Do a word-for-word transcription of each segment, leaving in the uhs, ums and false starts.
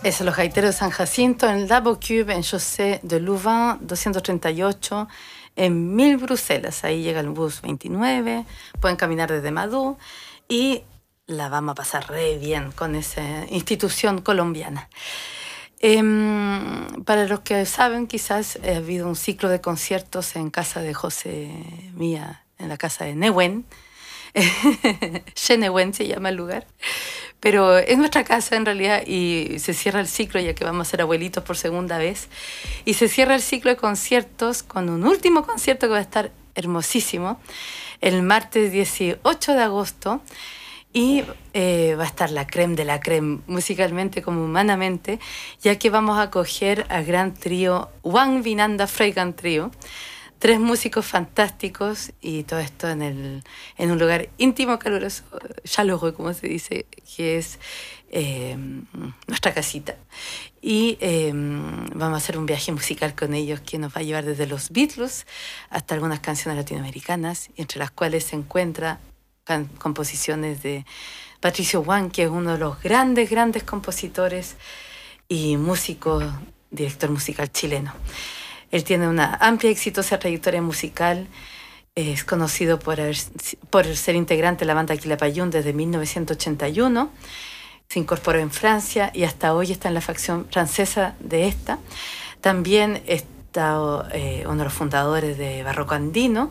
Es Los Gaiteros de San Jacinto en La Bocube, en Chaussée de Louvain, doscientos treinta y ocho, en Mille Bruselas. Ahí llega el bus veintinueve, pueden caminar desde Madú y la vamos a pasar re bien con esa institución colombiana. Eh, para los que saben, quizás ha habido un ciclo de conciertos en casa de José Mía, en la casa de Nehuen. Nehuen se llama el lugar. Pero es nuestra casa en realidad y se cierra el ciclo ya que vamos a ser abuelitos por segunda vez. Y se cierra el ciclo de conciertos con un último concierto que va a estar hermosísimo el martes dieciocho de agosto. Y eh, va a estar la creme de la creme, musicalmente como humanamente, ya que vamos a acoger al gran trío Juan Vinanda Freigan Trio. Tres músicos fantásticos y todo esto en, el, en un lugar íntimo, caluroso, chaleureux, como se dice, que es eh, nuestra casita. Y eh, vamos a hacer un viaje musical con ellos que nos va a llevar desde los Beatles hasta algunas canciones latinoamericanas, entre las cuales se encuentran composiciones de Patricio Juan, que es uno de los grandes, grandes compositores y músico, director musical chileno. Él tiene una amplia y exitosa trayectoria musical. Es conocido por, haber, por ser integrante de la banda Quilapayún desde mil novecientos ochenta y uno. Se incorporó en Francia y hasta hoy está en la facción francesa de esta. También está eh, uno de los fundadores de Barroco Andino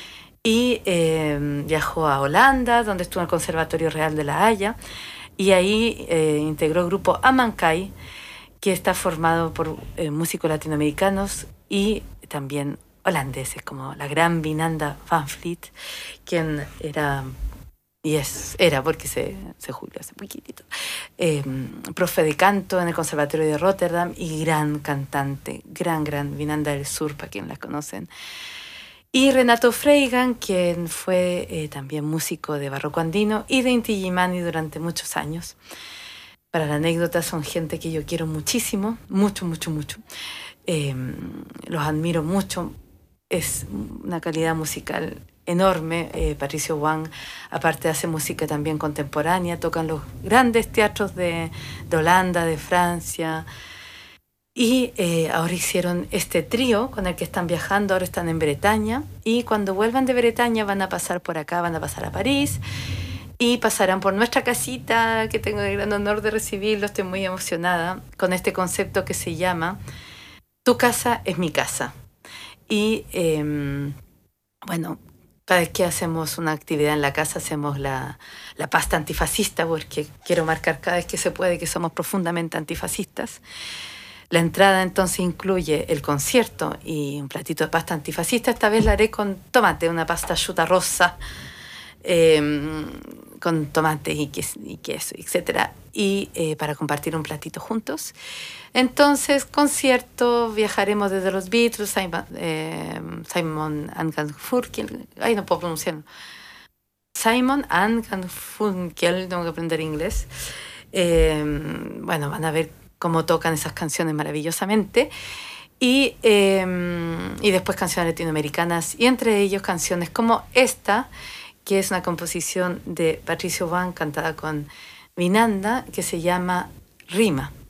y eh, viajó a Holanda, donde estuvo en el Conservatorio Real de La Haya, y ahí eh, integró el grupo Amancay, que está formado por eh, músicos latinoamericanos y también holandeses, como la gran Vinanda Van Vliet, quien era, y es, era porque se, se jubiló hace poquitito, eh, profe de canto en el Conservatorio de Rotterdam y gran cantante, gran, gran Vinanda del Sur, para quien la conocen. Y Renato Freigan, quien fue eh, también músico de Barroco Andino y de Inti Illimani durante muchos años. Para la anécdota, son gente que yo quiero muchísimo, mucho, mucho, mucho. Eh, los admiro mucho. Es una calidad musical enorme. Eh, Patricio Juan, aparte, hace música también contemporánea, tocan los grandes teatros de, de Holanda, de Francia. Y eh, ahora hicieron este trío con el que están viajando, ahora están en Bretaña. Y cuando vuelvan de Bretaña van a pasar por acá, van a pasar a París. Y pasarán por nuestra casita, que tengo el gran honor de recibirlo. Estoy muy emocionada con este concepto que se llama Tu casa es mi casa. Y eh, bueno, cada vez que hacemos una actividad en la casa hacemos la, la pasta antifascista, porque quiero marcar cada vez que se puede que somos profundamente antifascistas. La entrada entonces incluye el concierto y un platito de pasta antifascista. Esta vez la haré con tomate, una pasta asciutta rosa, eh, con tomate y queso, y queso etcétera, y eh, para compartir un platito juntos. Entonces, concierto, viajaremos desde los Beatles, Simon, eh, Simon and Garfunkel, ay, no puedo pronunciarlo, Simon and Garfunkel, tengo que aprender inglés. Eh, bueno, van a ver cómo tocan esas canciones maravillosamente. Y, eh, y después canciones latinoamericanas, y entre ellos canciones como esta, que es una composición de Patricio Juan cantada con Vinanda, que se llama Rima.